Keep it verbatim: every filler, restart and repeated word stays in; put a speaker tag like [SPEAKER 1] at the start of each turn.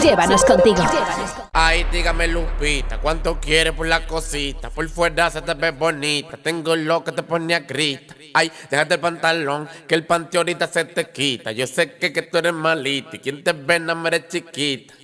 [SPEAKER 1] Llévanos contigo.
[SPEAKER 2] Ay, dígame Lupita, ¿cuánto quieres por la cosita? Por fuera se te ve bonita, tengo lo que te pone a grita. Ay, déjate el pantalón, que el panty ahorita se te quita. Yo sé que, que tú eres malita y quien te ve no me eres chiquita.